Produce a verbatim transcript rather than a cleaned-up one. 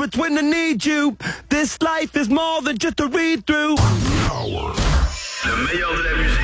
it's when I need you. This life is more than just a read-through. Le meilleur de la musique.